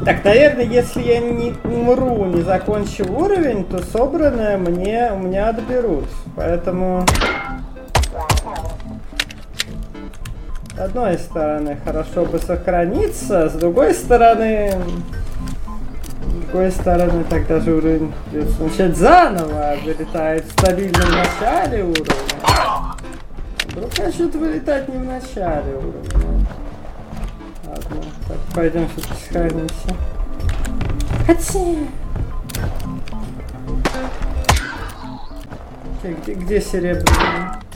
Так, наверное, если я не умру, не закончу уровень, то собранное у меня отберут. Поэтому... С одной стороны, хорошо бы сохраниться, с другой стороны... так даже уровень придется начать заново, вылетает в стабильном начале уровня. Вдруг начнут вылетать не в начале уровня. Ладно, так, пойдем все-таки сохранимся. Хотя... Где серебряный?